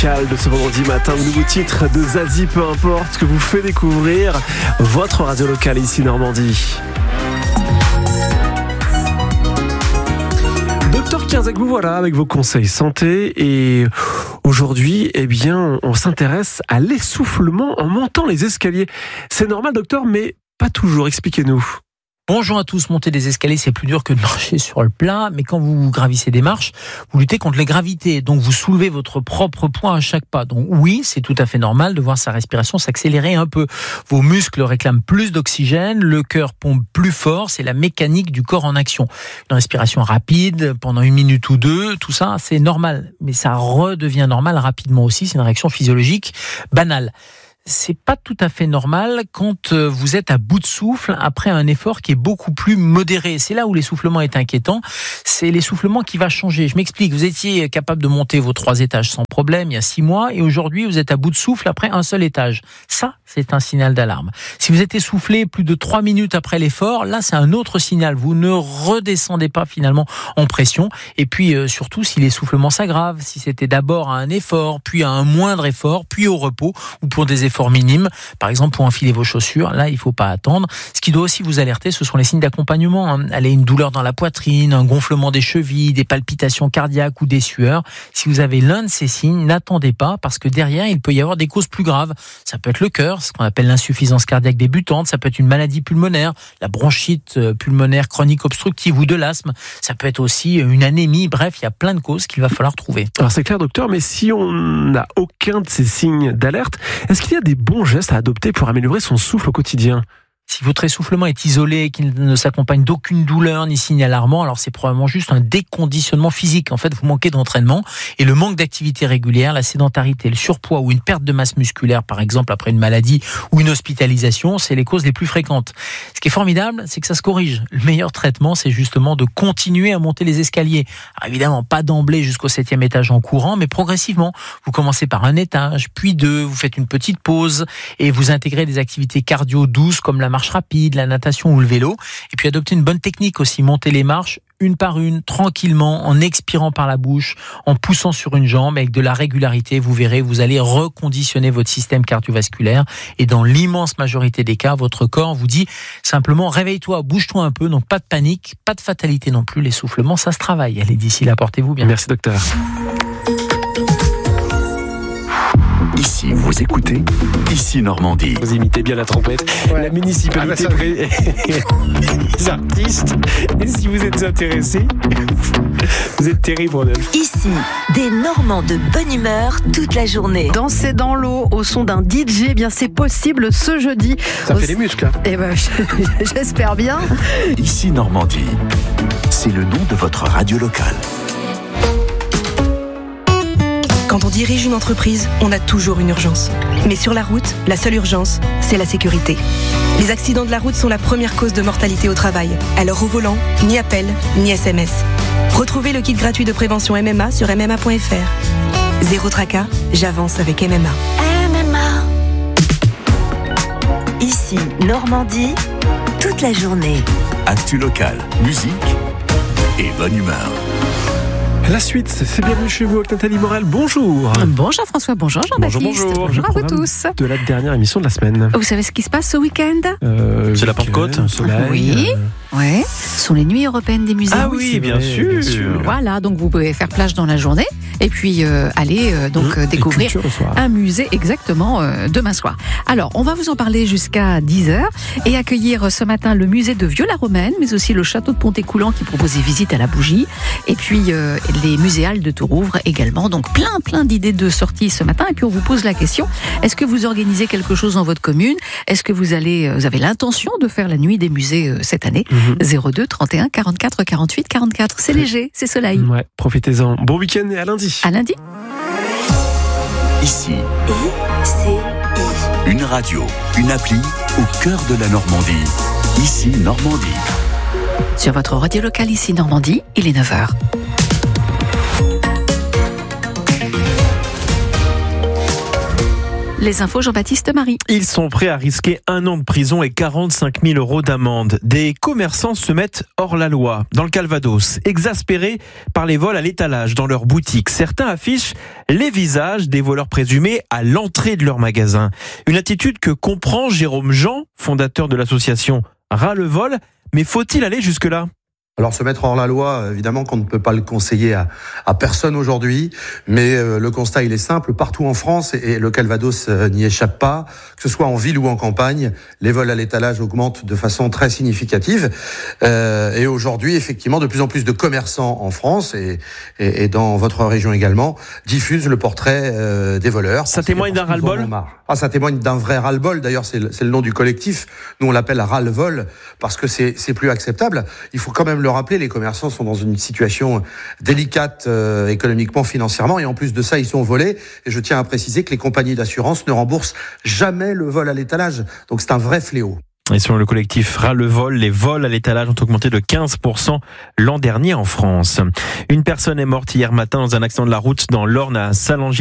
De ce vendredi matin, le nouveau titre de Zazie, peu importe, que vous fait découvrir votre radio locale ici Normandie. Docteur Kinzek, vous voilà avec vos conseils santé et aujourd'hui, on s'intéresse à l'essoufflement en montant les escaliers. C'est normal, docteur, mais pas toujours. Expliquez-nous. Bonjour à tous, monter des escaliers c'est plus dur que de marcher sur le plat, mais quand vous gravissez des marches, vous luttez contre les gravités, donc vous soulevez votre propre poids à chaque pas. Donc oui, c'est tout à fait normal de voir sa respiration s'accélérer un peu. Vos muscles réclament plus d'oxygène, le cœur pompe plus fort, c'est la mécanique du corps en action. Une respiration rapide pendant 1 minute ou 2, tout ça c'est normal, mais ça redevient normal rapidement aussi, c'est une réaction physiologique banale. C'est pas tout à fait normal quand vous êtes à bout de souffle après un effort qui est beaucoup plus modéré. C'est là où l'essoufflement est inquiétant. C'est l'essoufflement qui va changer. Je m'explique. Vous étiez capable de monter vos 3 étages sans problème il y a 6 mois et aujourd'hui vous êtes à bout de souffle après un seul étage. Ça, c'est un signal d'alarme. Si vous êtes essoufflé plus de 3 minutes après l'effort, là c'est un autre signal. Vous ne redescendez pas finalement en pression. Et puis surtout si l'essoufflement s'aggrave, si c'était d'abord à un effort, puis à un moindre effort, puis au repos ou pour des efforts minimes, par exemple pour enfiler vos chaussures, là il ne faut pas attendre. Ce qui doit aussi vous alerter, ce sont les signes d'accompagnement. Elle a une douleur dans la poitrine, un gonflement des chevilles, des palpitations cardiaques ou des sueurs. Si vous avez l'un de ces signes, n'attendez pas parce que derrière il peut y avoir des causes plus graves. Ça peut être le cœur, ce qu'on appelle l'insuffisance cardiaque débutante, ça peut être une maladie pulmonaire, la bronchite pulmonaire chronique obstructive ou de l'asthme, ça peut être aussi une anémie, bref, il y a plein de causes qu'il va falloir trouver. Alors c'est clair docteur, mais si on n'a aucun de ces signes d'alerte, est-ce qu'il y a des bons gestes à adopter pour améliorer son souffle au quotidien? Si votre essoufflement est isolé, qu'il ne s'accompagne d'aucune douleur ni signe alarmant, alors c'est probablement juste un déconditionnement physique. En fait, vous manquez d'entraînement et le manque d'activité régulière, la sédentarité, le surpoids ou une perte de masse musculaire, par exemple après une maladie ou une hospitalisation, c'est les causes les plus fréquentes. Ce qui est formidable, c'est que ça se corrige. Le meilleur traitement, c'est justement de continuer à monter les escaliers. Alors évidemment, pas d'emblée jusqu'au 7e étage en courant, mais progressivement. Vous commencez par un étage, puis 2, vous faites une petite pause et vous intégrez des activités cardio douces comme la marche rapide, la natation ou le vélo. Et puis adopter une bonne technique aussi, monter les marches une par une, tranquillement, en expirant par la bouche, en poussant sur une jambe, avec de la régularité. Vous verrez, vous allez reconditionner votre système cardiovasculaire et dans l'immense majorité des cas, votre corps vous dit simplement réveille-toi, bouge-toi un peu, donc pas de panique, pas de fatalité non plus, l'essoufflement, ça se travaille. Allez, d'ici là, portez-vous bien. Merci docteur. Ici, vous écoutez Ici Normandie. Vous imitez bien la trompette. Ouais. La municipalité les artistes. Et si vous êtes intéressés, vous êtes terrible, Rodolphe. Ici, des Normands de bonne humeur toute la journée. Danser dans l'eau au son d'un DJ, eh bien c'est possible ce jeudi. Ça fait des muscles. Hein. Eh ben, j'espère bien. Ici Normandie, c'est le nom de votre radio locale. Quand on dirige une entreprise, on a toujours une urgence. Mais sur la route, la seule urgence, c'est la sécurité. Les accidents de la route sont la première cause de mortalité au travail. Alors au volant, ni appel, ni SMS. Retrouvez le kit gratuit de prévention MMA sur MMA.fr. Zéro tracas, j'avance avec MMA. MMA. Ici, Normandie, toute la journée. Actu locale, musique et bonne humeur. La suite, c'est bienvenue chez vous avec Nathalie Morel. Bonjour. Bonjour François, bonjour Jean-Baptiste. Bonjour à vous tous. De la dernière émission de la semaine. Vous savez ce qui se passe ce week-end ? C'est la Pentecôte, soleil. Oui. Ouais. Ce sont les nuits européennes des musées. Ah oui, bien sûr. Voilà, donc vous pouvez faire plage dans la journée et puis aller découvrir un musée exactement demain soir. Alors, on va vous en parler jusqu'à 10h et accueillir ce matin le musée de Vieux-la-Romaine, mais aussi le château de Pontécoulant qui propose des visites à la bougie et puis les muséales de Tourouvre également. Donc plein d'idées de sorties ce matin et puis on vous pose la question, est-ce que vous organisez quelque chose dans votre commune ? Est-ce que vous avez l'intention de faire la nuit des musées cette année ? 02 31 44 48 44. C'est léger, c'est soleil. Ouais, profitez-en. Bon week-end et à lundi. À lundi. Ici, une radio, une appli au cœur de la Normandie. Ici Normandie. Sur votre radio locale ici Normandie, il est 9h. Les infos, Jean-Baptiste Marie. Ils sont prêts à risquer 1 an de prison et 45 000 € d'amende. Des commerçants se mettent hors la loi. Dans le Calvados, exaspérés par les vols à l'étalage dans leurs boutiques, certains affichent les visages des voleurs présumés à l'entrée de leur magasin. Une attitude que comprend Jérôme Jean, fondateur de l'association Ras le vol. Mais faut-il aller jusque-là ? Alors se mettre hors la loi, évidemment qu'on ne peut pas le conseiller à personne aujourd'hui, mais le constat il est simple, partout en France, et le Calvados n'y échappe pas, que ce soit en ville ou en campagne, les vols à l'étalage augmentent de façon très significative, et aujourd'hui effectivement de plus en plus de commerçants en France, et dans votre région également, diffusent le portrait des voleurs. Ça témoigne d'un ras-le-bol ? Ça témoigne d'un vrai ras-le-bol, d'ailleurs c'est le nom du collectif, nous on l'appelle ras-le-vol, parce que c'est plus acceptable. Il faut quand même le rappeler, les commerçants sont dans une situation délicate économiquement, financièrement, et en plus de ça, ils sont volés. Et je tiens à préciser que les compagnies d'assurance ne remboursent jamais le vol à l'étalage. Donc c'est un vrai fléau. Et selon le collectif Ras le vol, les vols à l'étalage ont augmenté de 15% l'an dernier en France. Une personne est morte hier matin dans un accident de la route dans l'Orne à Salangy.